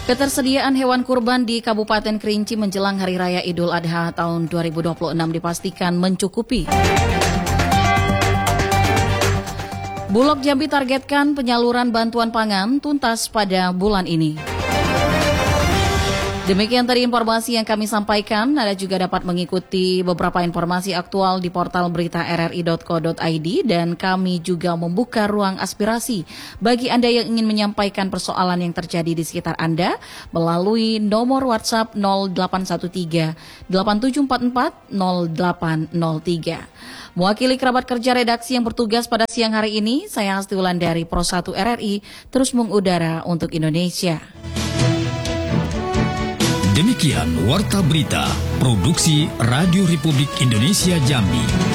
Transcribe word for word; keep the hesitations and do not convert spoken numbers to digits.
Ketersediaan hewan kurban di Kabupaten Kerinci menjelang Hari Raya Idul Adha tahun dua ribu dua puluh enam dipastikan mencukupi. Bulog Jambi targetkan penyaluran bantuan pangan tuntas pada bulan ini. Demikian tadi informasi yang kami sampaikan. Anda juga dapat mengikuti beberapa informasi aktual di portal berita r r i dot co dot i d dan kami juga membuka ruang aspirasi bagi Anda yang ingin menyampaikan persoalan yang terjadi di sekitar Anda melalui nomor WhatsApp nol delapan satu tiga delapan tujuh empat empat nol delapan nol tiga. Mewakili kerabat kerja redaksi yang bertugas pada siang hari ini, saya Asti Wulandari Pro satu R R I terus mengudara untuk Indonesia. Demikian Warta Berita, Produksi Radio Republik Indonesia Jambi.